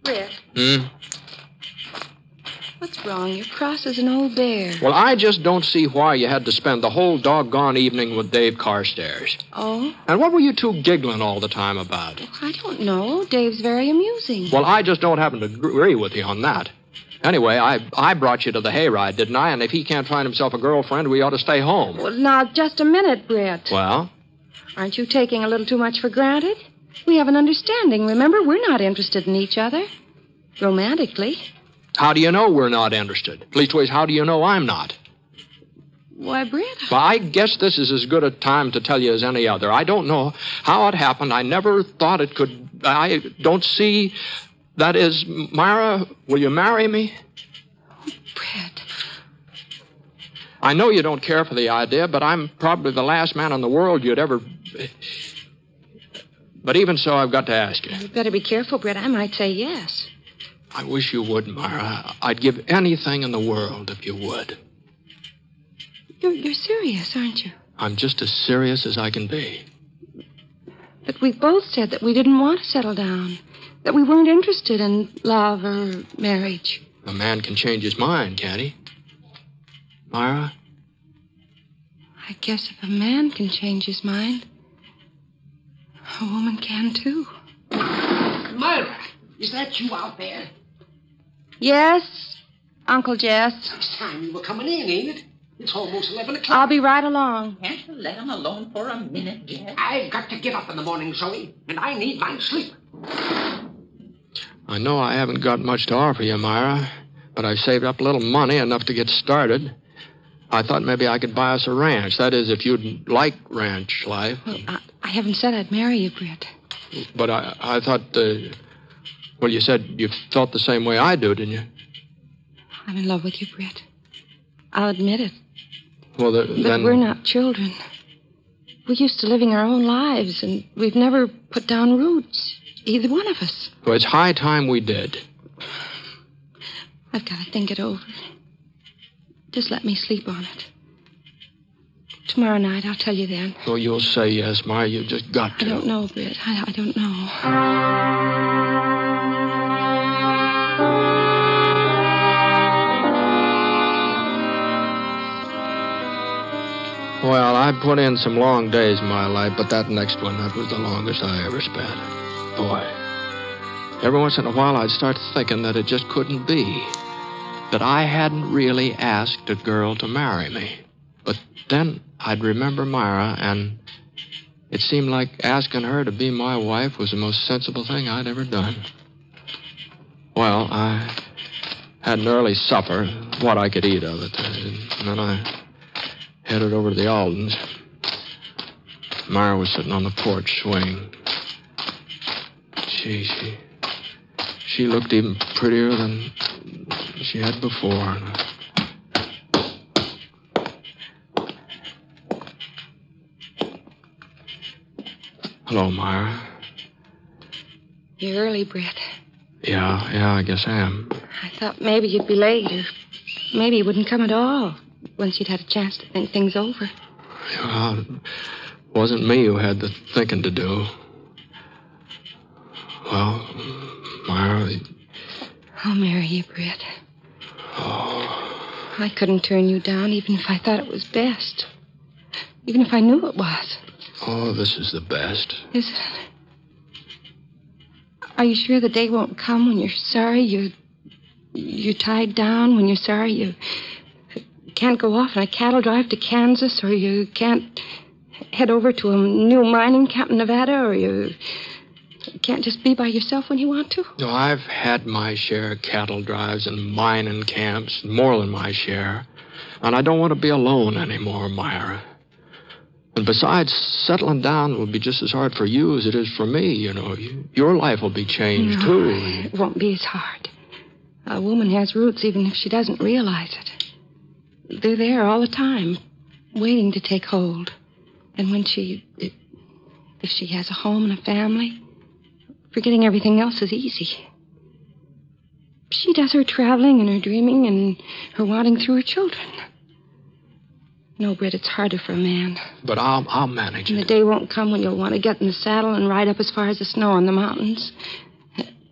Britt. Hmm? What's wrong? You're cross as an old bear. Well, I just don't see why you had to spend the whole doggone evening with Dave Carstairs. Oh? And what were you two giggling all the time about? I don't know. Dave's very amusing. Well, I just don't happen to agree with you on that. Anyway, I brought you to the hayride, didn't I? And if he can't find himself a girlfriend, we ought to stay home. Well, now, just a minute, Britt. Well? Aren't you taking a little too much for granted? We have an understanding, remember? We're not interested in each other. Romantically. How do you know we're not interested? Leastways, how do you know I'm not? Why, Britt? Well, I guess this is as good a time to tell you as any other. I don't know how it happened. I never thought it could... I don't see... That is, Myra, will you marry me? Oh, Britt. I know you don't care for the idea, but I'm probably the last man in the world you'd ever... But even so, I've got to ask you. You'd better be careful, Britt. I might say yes. I wish you would, Myra. I'd give anything in the world if you would. You're serious, aren't you? I'm just as serious as I can be. But we both said that we didn't want to settle down. That we weren't interested in love or marriage. A man can change his mind, can't he? Myra? I guess if a man can change his mind, a woman can too. Myra, is that you out there? Yes, Uncle Jess. It's time you were coming in, ain't it? It's almost 11 o'clock. I'll be right along. Can't you let him alone for a minute, Jess? I've got to get up in the morning, Zoe, and I need my sleep. I know I haven't got much to offer you, Myra, but I've saved up a little money, enough to get started. I thought maybe I could buy us a ranch. That is, if you'd like ranch life. Well, I haven't said I'd marry you, Britt. But I thought, well, you said you felt the same way I do, didn't you? I'm in love with you, Britt. I'll admit it. Well, But then... we're not children. We're used to living our own lives, and we've never put down roots, either one of us. Well, it's high time we did. I've got to think it over. Just let me sleep on it. Tomorrow night, I'll tell you then. Oh, you'll say yes, Myra. You've just got to. I don't know, Britt. I don't know. Well, I put in some long days in my life, but that next one, that was the longest I ever spent. Boy. Every once in a while, I'd start thinking that it just couldn't be. That I hadn't really asked a girl to marry me. But then I'd remember Myra, and it seemed like asking her to be my wife was the most sensible thing I'd ever done. Well, I had an early supper, what I could eat of it, and then I headed over to the Aldens. Myra was sitting on the porch swing. She looked even prettier than she had before. Hello, Myra. You're early, Britt. Yeah, I guess I am. I thought maybe you'd be late, or maybe you wouldn't come at all once you'd had a chance to think things over. Well, it wasn't me who had the thinking to do. Well, Myra... I'll marry you, Britt. Oh. I couldn't turn you down even if I thought it was best. Even if I knew it was. Oh, this is the best. Is it? Are you sure the day won't come when you're sorry you're tied down, when you're sorry you can't go off on a cattle drive to Kansas, or you can't head over to a new mining camp in Nevada, or you can't just be by yourself when you want to? No, I've had my share of cattle drives and mining camps, more than my share. And I don't want to be alone anymore, Myra. And besides, settling down will be just as hard for you as it is for me, you know. Your life will be changed, too. It won't be as hard. A woman has roots even if she doesn't realize it. They're there all the time, waiting to take hold. And when if she has a home and a family, forgetting everything else is easy. She does her traveling and her dreaming and her wanting through her children. No, Britt, it's harder for a man. But I'll manage it. And the day won't come when you'll want to get in the saddle and ride up as far as the snow on the mountains.